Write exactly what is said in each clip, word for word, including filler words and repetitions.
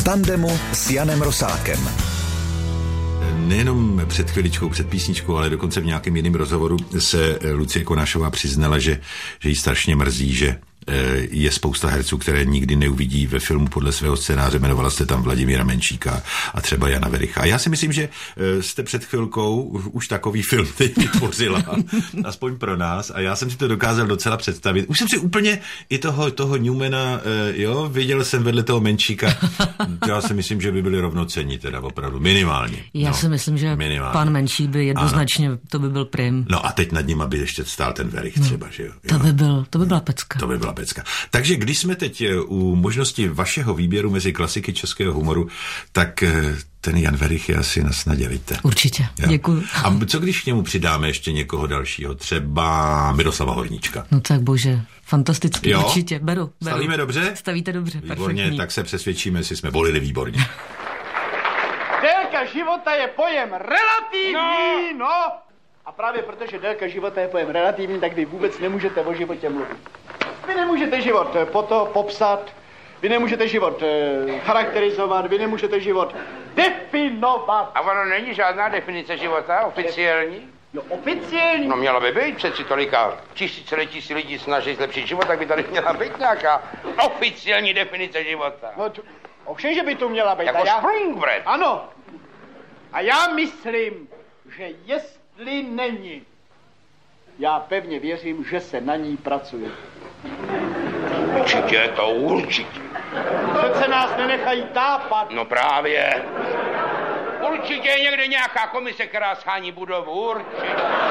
tandemu s Janem Rosákem. Nejenom před chviličkou, před písničkou, ale dokonce v nějakém jiném rozhovoru se Lucie Konášová přiznala, že, že jí strašně mrzí, že je spousta herců, které nikdy neuvidí ve filmu podle svého scénáře. Jmenovala jste tam Vladimíra Menšíka a třeba Jana Vericha. A já si myslím, že jste před chvilkou už takový film teď vytvořila, aspoň pro nás, a já jsem si to dokázal docela představit. Už jsem si úplně i toho, toho Newmana, jo, viděl jsem vedle toho Menšíka. Já si myslím, že by byli rovnocení, teda opravdu, minimálně. Já no, si myslím, že minimálně. Pan Menšík by jednoznačně, ano. To by byl prim. No a teď nad ním by ještě stál ten Verich třeba, no, že jo. To by byl, to by byla pecka. To by byla pecka. Takže když jsme teď u možnosti vašeho výběru mezi klasiky českého humoru, tak ten Jan Verich je asi na snadě, víte. Určitě, jo. Děkuju. A co když k němu přidáme ještě někoho dalšího, třeba Miroslava Horníčka? No tak bože, fantasticky, jo? Určitě, beru, beru. Stavíme dobře? Stavíte dobře, výborně, perfektní. Tak se přesvědčíme, jestli jsme volili výborně. Délka života je pojem relativní, no. no. A právě protože délka života je pojem relativní, tak vy vůbec nemůžete o životě mluvit. Vy nemůžete život poto, popsat, vy nemůžete život e, charakterizovat, vy nemůžete život definovat. A ono není žádná definice života oficiální? No oficiální? No měla by být, přeci tolika tisíciletí si lidí snaží zlepšit život, tak by tady měla být nějaká oficiální definice života. No tu, ovšem, že by tu měla být. Jako já... Springbred. Ano. A já myslím, že jestli není, já pevně věřím, že se na ní pracuje. Určitě, to určitě. Přece nás nenechají tápat. No právě. Určitě je někde nějaká komise, která schání budovu, určitě.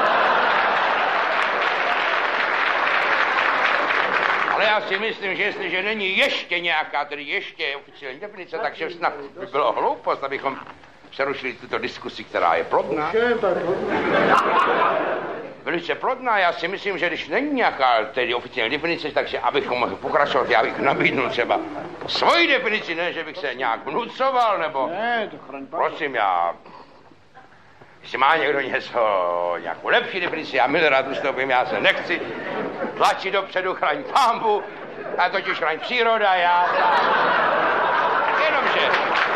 Ale já si myslím, že jestliže není ještě nějaká, tedy ještě oficiální definice, takže snad by bylo hloupost, abychom přerušili tuto diskusi, která je plodná. Velice plodná, já si myslím, že když není nějaká tedy oficiální definice, takže abychom mohli pokračovat, já bych nabídnul třeba svoji definici, ne, že bych se nějak vnucoval, nebo... Ne, to chraň pán. Prosím, já... Jestli má někdo něco, nějakou lepší definici, já milé rád ustoupím, já se nechci tlačit dopředu, chraň pámbu, a totiž chraň příroda, já... Jenomže...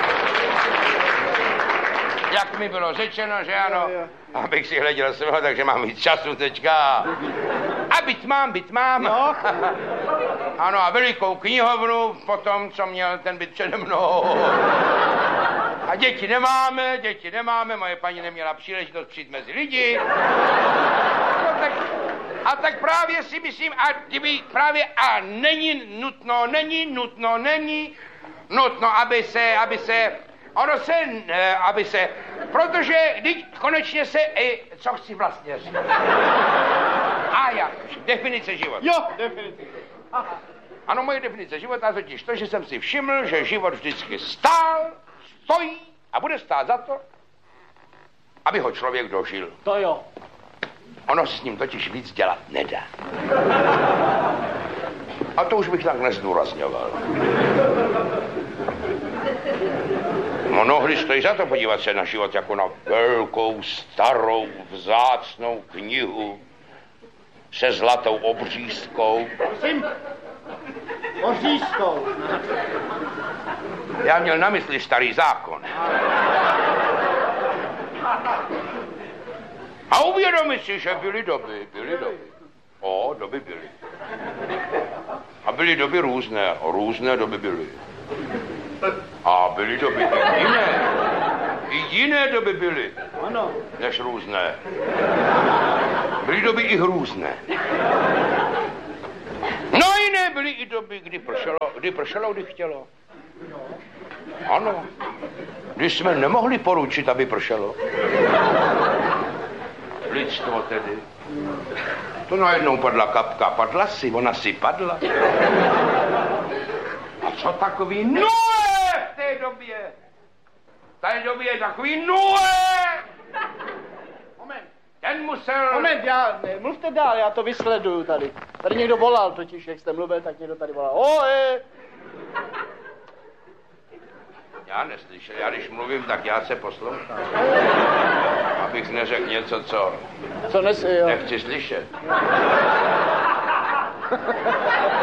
Jak mi bylo řečeno, že ano, abych si hleděl svého, takže mám víc času teďka. A byt mám, byt mám. No. Ano, a velikou knihovnu po tom, co měl ten byt přede mnou. A děti nemáme, děti nemáme, moje paní neměla příležitost přijít mezi lidi. No tak, a tak právě si myslím, a kdyby právě, a není nutno, není nutno, není nutno, aby se, aby se... Ono se, ne, aby se, protože teď konečně se, i, co chci vlastně říct. A jak? Definice života. Jo, definice. Aha. Ano, moje definice života je totiž to, že jsem si všiml, že život vždycky stál, stojí a bude stát za to, aby ho člověk dožil. To jo. Ono se s ním totiž víc dělat nedá. A to už bych tak nezdůrazňoval. Mnohdy stojí za to podívat se na život jako na velkou, starou, vzácnou knihu se zlatou obřízkou. Prosím, obřízkou. Já měl na mysli starý zákon. A uvědomit si, že byly doby, byly doby. O, doby byly. A byly doby různé, různé doby byly. A byly doby i jiné. I jiné doby byly. Ano. Než různé. Byly doby i hrůzné. No jiné byly i doby, kdy pršelo, kdy pršelo, kdy chtělo. Ano. Když jsme nemohli poručit, aby pršelo. Lidstvo tedy. To najednou padla kapka. Padla si, ona si padla. A co takový Noé v té době? V té době je takový Noé! Moment. Ten musel... Moment, já, ne, mluvte dál, já to vysleduju tady. Tady někdo volal totiž, jak jste mluvil, tak někdo tady volal. Oe! Já neslyšel, já když mluvím, tak já se poslouchám. Abych neřekl něco, co... Co nesi, jo. Nechci slyšet.